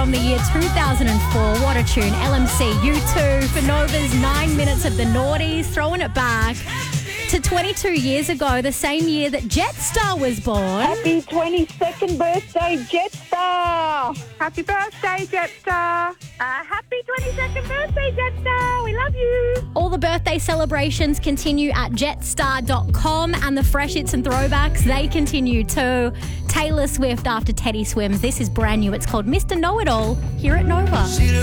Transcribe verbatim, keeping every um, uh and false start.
from the year two thousand four. What a tune. L M C, U two for Nova's Nine Minutes of the Naughties, throwing it back to twenty-two years ago, the same year that Jetstar was born. Happy twenty-second birthday, Jetstar! Happy birthday, Jetstar! Uh, happy twenty-second birthday, Jetstar! We love you! All the birthday celebrations continue at jetstar dot com, and the fresh hits and throwbacks, they continue too. Taylor Swift after Teddy Swims. This is brand new. It's called Mister Know-It-All here at Nova.